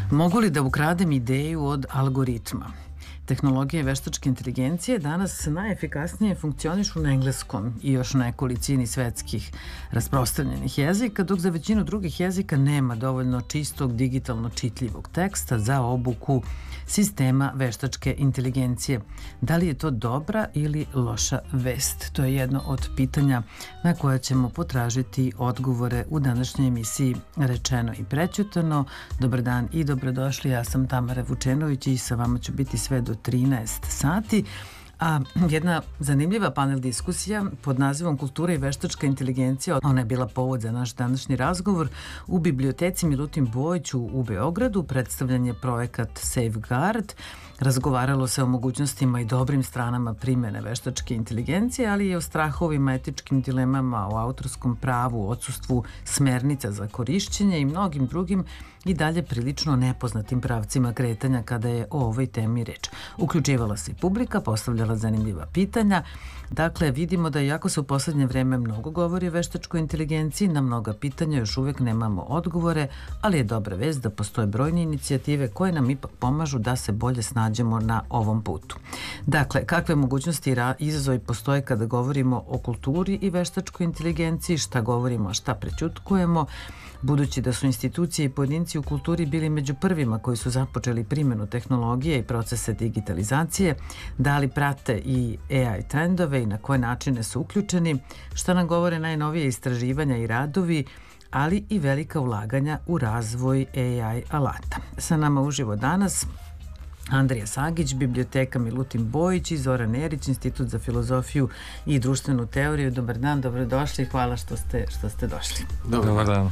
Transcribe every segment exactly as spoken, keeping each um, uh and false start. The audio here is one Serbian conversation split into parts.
Mogu li da ukradem ideju od algoritma? Tehnologije veštačke inteligencije danas najefikasnije funkcionišu na engleskom i još nekolicini svetskih rasprostranjenih jezika, dok za većinu drugih jezika nema dovoljno čistog digitalno čitljivog teksta za obuku sistema veštačke inteligencije. Da li je to dobra ili loša vest? To je jedno od pitanja na koja ćemo potražiti odgovore u današnjoj emisiji Rečeno i prećutano. Dobar dan i dobrodošli, ja sam Tamara Vučenović i sa vama ću biti sve do trinaest sati. A jedna zanimljiva panel diskusija pod nazivom Kultura i veštačka inteligencija, ona je bila povod za naš današnji razgovor u biblioteci Milutin Bojić u Beogradu. Predstavljan je projekat Safeguard. Razgovaralo se o mogućnostima i dobrim stranama primjene veštačke inteligencije, ali i o strahovima, etičkim dilemama, o autorskom pravu, odsustvu smernica za korišćenje i mnogim drugim i dalje prilično nepoznatim pravcima kretanja kada je o ovoj temi reč. Uključivala se i publika, postavljala zanimljiva pitanja. Dakle, vidimo da iako se u poslednje vreme mnogo govori o veštačkoj inteligenciji, na mnoga pitanja još uvek nemamo odgovore, ali je dobra vest da postoje brojne inicijative koje nam ipak pomažu da se bolje snađemo na ovom putu. Dakle, kakve mogućnosti i izazovi postoje kada govorimo o kulturi i veštačkoj inteligenciji, šta govorimo, a šta prećutkujemo, budući da su institucije i pojedinci u kulturi bili među prvima koji su započeli primjenu tehnologije i procese digitalizacije, da li prate i A I trendove i na koje načine su uključeni, šta nam govore najnovije istraživanja i radovi, ali i velika ulaganja u razvoj A I alata. Sa nama uživo danas Andrija Sagić, biblioteka Milutin Bojić i Zoran Erić, Institut za filozofiju i društvenu teoriju. Dobar dan, dobrodošli i hvala što ste, što ste došli. Dobar dan.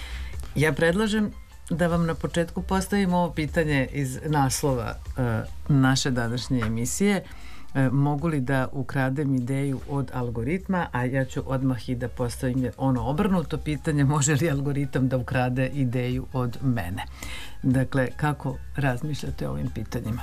Ja predlažem da vam na početku postavimo ovo pitanje iz naslova uh, naše današnje emisije. Uh, mogu li da ukradem ideju od algoritma, a ja ću odmah i da postavim ono obrnuto pitanje, može li algoritam da ukrade ideju od mene? Dakle, kako razmišljate o ovim pitanjima?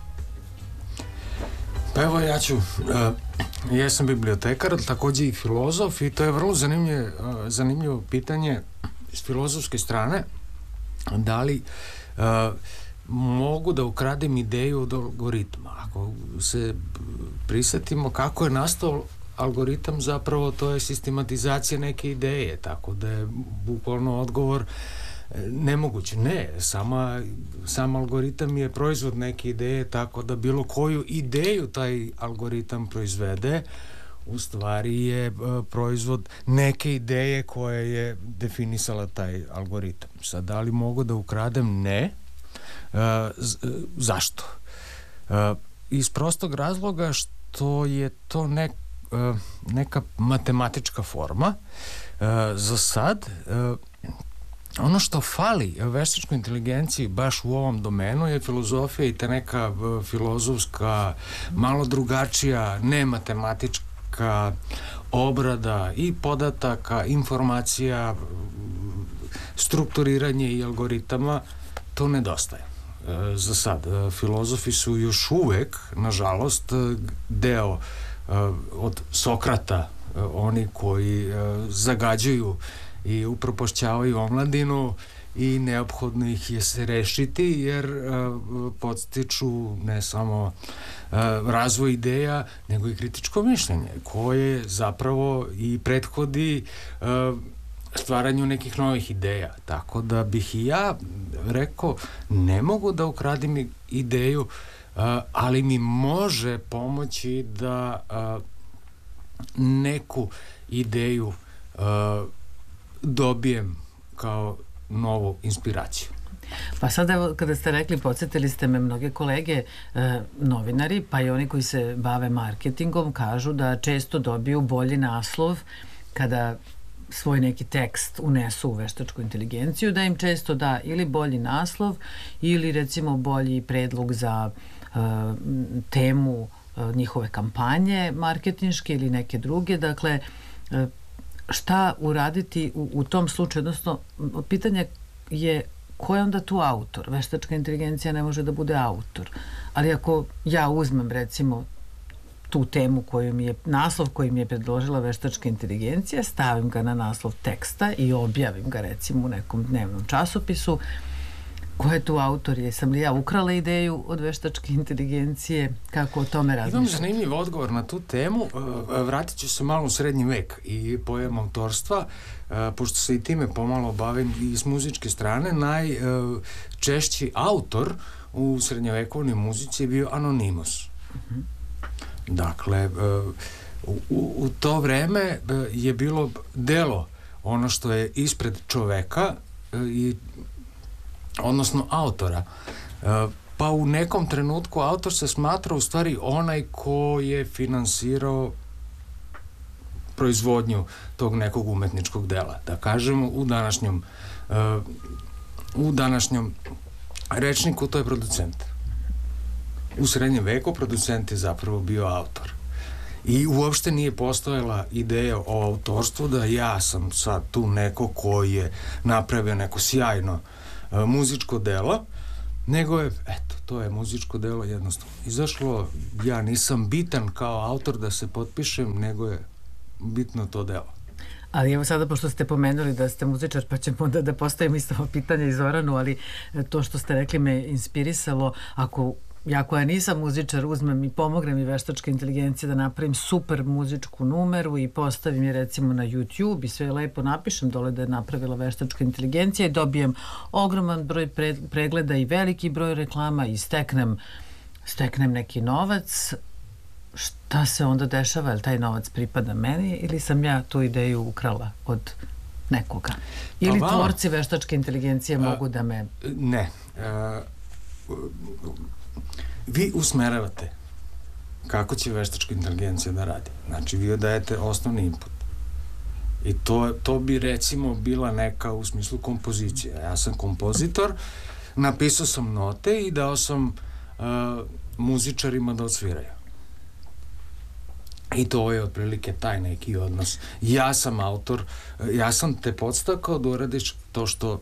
Pa evo ja ću, uh, ja sam bibliotekar, takođe i filozof i to je vrlo zanimljivo, uh, zanimljivo pitanje s filozofske strane, da li uh, mogu da ukradem ideju od algoritma. Ako se prisetimo kako je nastao algoritam, zapravo to je sistematizacija neke ideje, tako da je bukvalno odgovor nemoguće. Ne, sama, sam algoritam je proizvod neke ideje, tako da bilo koju ideju taj algoritam proizvede u stvari je uh, proizvod neke ideje koja je definisala taj algoritam. Sad, da li mogu da ukradem? Ne. Uh, z, uh, zašto? Uh, iz prostog razloga što je to nek, uh, neka matematička forma. Uh, za sad, uh, ono što fali veštačkoj inteligenciji baš u ovom domenu je filozofija i ta neka uh, filozofska, malo drugačija, ne matematička obrada i podataka, informacija, strukturiranje i algoritama, to nedostaje. E, za sad, e, filozofi su još uvek, nažalost, deo e, od Sokrata, e, oni koji e, zagađuju i upropašćavaju omladinu i neophodno ih je se rešiti jer uh, podstiču ne samo uh, razvoj ideja, nego i kritičko mišljenje koje zapravo i prethodi uh, stvaranju nekih novih ideja. Tako da bih i ja rekao, ne mogu da ukradim ideju, uh, ali mi može pomoći da uh, neku ideju uh, dobijem kao novu inspiraciju. Pa sad evo, kada ste rekli, podsjetili ste me, mnoge kolege e, novinari, pa i oni koji se bave marketingom, kažu da često dobiju bolji naslov kada svoj neki tekst unesu u veštačku inteligenciju, da im često da ili bolji naslov ili recimo bolji predlog za e, temu e, njihove kampanje marketinške ili neke druge. Dakle, e, šta uraditi u, u tom slučaju, odnosno pitanje je ko je onda tu autor? Veštačka inteligencija ne može da bude autor, ali ako ja uzmem recimo tu temu koju mi je, naslov koji mi je predložila veštačka inteligencija, stavim ga na naslov teksta i objavim ga recimo u nekom dnevnom časopisu, Ko je tu autor? Jesam li ja ukrala ideju od veštačke inteligencije? Kako o tome razmišljam? Imam zanimljiv odgovor na tu temu. Vratit ću se malo u srednji vek i pojam autorstva, pošto se i time pomalo bavim i s muzičke strane. Najčešći autor u srednjovekovnoj muzici je bio Anonimus. Uh-huh. Dakle, u, u to vreme je bilo delo ono što je ispred čoveka i odnosno autora. Pa u nekom trenutku autor se smatra u stvari onaj ko je finansirao proizvodnju tog nekog umetničkog dela. Da kažemo u današnjem u današnjem rečniku to je producent. U srednjem veku producent je zapravo bio autor. I uopšte nije postojala ideja o autorstvu da ja sam sad tu neko koji je napravio neko sjajno uh, muzičko delo, nego je, eto, to je muzičko delo jednostavno izašlo, ja nisam bitan kao autor da se potpišem, nego je bitno to delo. Ali evo sada, pošto ste pomenuli da ste muzičar, pa ćemo onda da postavimo isto pitanje i Zoranu, ali to što ste rekli me inspirisalo. Ako ja koja nisam muzičar uzmem i pomognem i veštačke inteligencije da napravim super muzičku numeru i postavim je recimo na YouTube i sve lepo napišem dole da je napravila veštačka inteligencija i dobijem ogroman broj pre, pregleda i veliki broj reklama i steknem, steknem neki novac, šta se onda dešava? Je li taj novac pripada meni ili sam ja tu ideju ukrala od nekoga? Ili pa, tvorci veštačke inteligencije a, mogu da me... Ne. A, vi usmeravate kako će veštačka inteligencija da radi. Znači, vi dajete osnovni input. I to, to bi, recimo, bila neka u smislu kompozicija. Ja sam kompozitor, napisao sam note i dao sam uh, muzičarima da odsviraju. I to je otprilike taj neki odnos. Ja sam autor, ja sam te podstakao da uradiš to što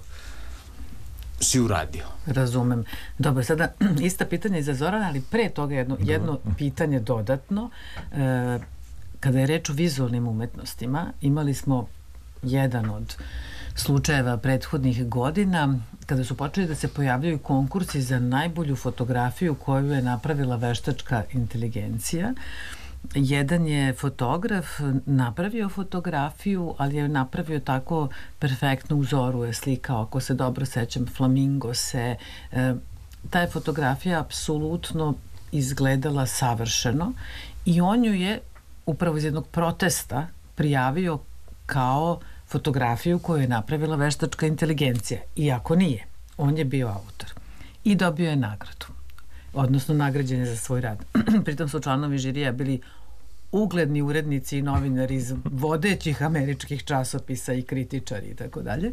si uradio. Razumem. Dobro, sada ista pitanja i za Zorana, ali pre toga jedno, jedno pitanje dodatno. E, kada je reč o vizualnim umetnostima, imali smo jedan od slučajeva prethodnih godina kada su počeli da se pojavljaju konkursi za najbolju fotografiju koju je napravila veštačka inteligencija. Jedan je fotograf napravio fotografiju, ali je napravio tako perfektnu uzoru, je slikao, ako se dobro sećam, flamingo se. E, ta je fotografija apsolutno izgledala savršeno i on ju je upravo iz jednog protesta prijavio kao fotografiju koju je napravila veštačka inteligencija. Iako nije, on je bio autor. I dobio je nagradu, odnosno nagrađen je za svoj rad. Pritom su članovi žirija bili ugledni urednici i novinari iz vodećih američkih časopisa i kritičari i tako dalje.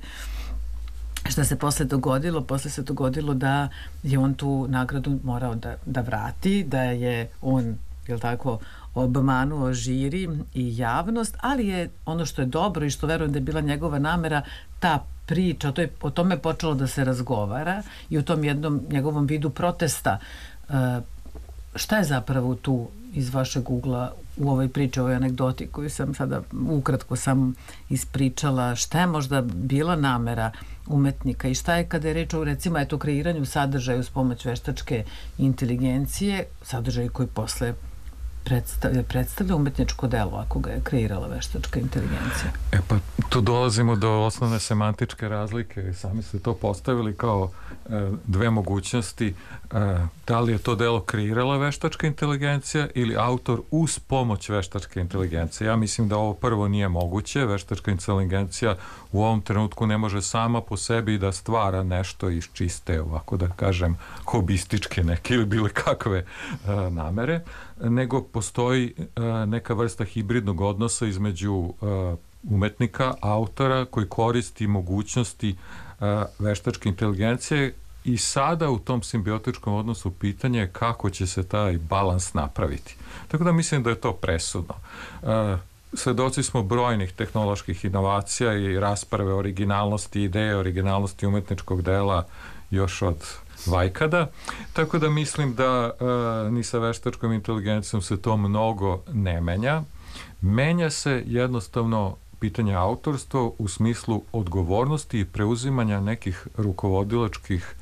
Šta se posle dogodilo? Posle se dogodilo da je on tu nagradu morao da, da vrati, da je on, jel tako, obmanuo žiri i javnost, ali je ono što je dobro i što verujem da je bila njegova namera, ta priča, to je, o tome je počelo da se razgovara i u tom jednom njegovom vidu protesta. Uh, šta je zapravo tu iz vašeg ugla u ovoj priči, ovoj anegdoti koju sam sada ukratko sam ispričala, šta je možda bila namera umetnika i šta je kada je reč o, recimo, eto, kreiranju sadržaja uz pomoć veštačke inteligencije, sadržaj koji posle predstavlja, predstavlja umetničko delo ako ga je kreirala veštačka inteligencija. E pa tu dolazimo do osnovne semantičke razlike. Sami ste to postavili kao e, dve mogućnosti. E, da li je to delo kreirala veštačka inteligencija ili autor uz pomoć veštačke inteligencije. Ja mislim da ovo prvo nije moguće. Veštačka inteligencija u ovom trenutku ne može sama po sebi da stvara nešto iz čiste, ovako da kažem, hobističke neke ili bile kakve e, namere, nego postoji e, neka vrsta hibridnog odnosa između e, umetnika, autora koji koristi mogućnosti e, veštačke inteligencije i sada u tom simbiotičkom odnosu pitanje je kako će se taj balans napraviti. Tako da mislim da je to presudno. E, svedoci smo brojnih tehnoloških inovacija i rasprave o originalnosti ideje, originalnosti umetničkog dela još od vajkada, tako da mislim da e, ni sa veštačkom inteligencijom se to mnogo ne menja. Menja se jednostavno pitanje autorstva u smislu odgovornosti i preuzimanja nekih rukovodilačkih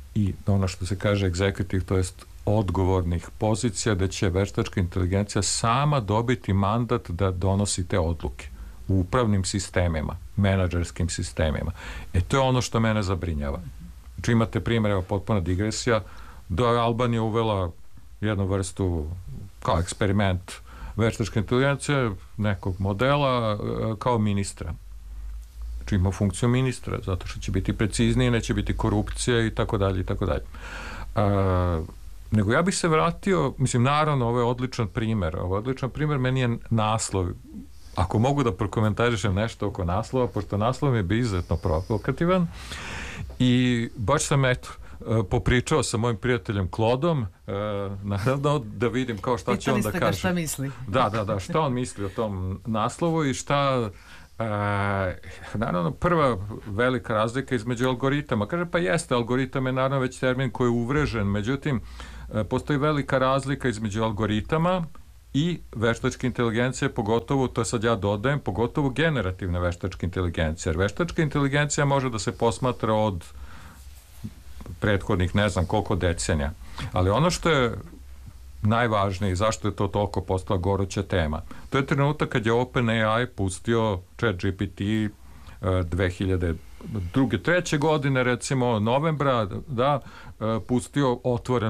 i ono što se kaže executive, to jest odgovornih pozicija, da će veštačka inteligencija sama dobiti mandat da donosi te odluke u upravnim sistemima, menadžerskim sistemima. E to je ono što mene zabrinjava. Znači imate primjer, evo potpuna digresija, da je Albanija uvela jednu vrstu kao eksperiment veštačke inteligencije nekog modela kao ministra. Znači ima funkciju ministra, zato što će biti preciznije, neće biti korupcije i tako dalje i tako dalje. Nego ja bih se vratio, mislim, naravno, ovo je odličan primjer. Ovo je odličan primjer, meni je naslov. Ako mogu da prokomentarišem nešto oko naslova, pošto naslov je bio izuzetno provokativan i baš sam, eto, popričao sa mojim prijateljem Klodom, naravno, da vidim kao šta će on da kaže. Pitali ste ga šta misli. Da, da, da, šta on misli o tom naslovu i šta... E, naravno, prva velika razlika između algoritama. Kaže, pa jeste, algoritam je naravno već termin koji je uvrežen, međutim, e, postoji velika razlika između algoritama i veštačke inteligencije, pogotovo, to sad ja dodajem, pogotovo generativne veštačke inteligencije. Jer veštačka inteligencija može da se posmatra od prethodnih ne znam koliko decenija. Ali ono što je najvažnije i zašto je to toliko postala goruća tema, to je trenutak kad je OpenAI pustio ChatGPT dve hiljade druge treće godine, recimo novembra, da, pustio otvoren